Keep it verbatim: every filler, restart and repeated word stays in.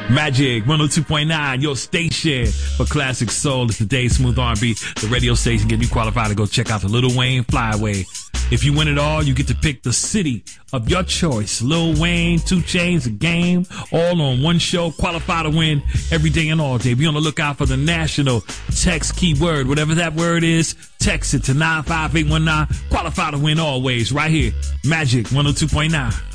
Magic one oh two point nine, your station for classic soul. It's today's smooth R and B, the radio station getting you qualified to go check out the Lil Wayne Flyway. If you win it all, you get to pick the city of your choice. Lil Wayne, two Chainz, a game, all on one show. Qualify to win every day and all day. Be on the lookout for the national text keyword. Whatever that word is, text it to nine five eight one nine. Qualify to win always right here. Magic one oh two point nine.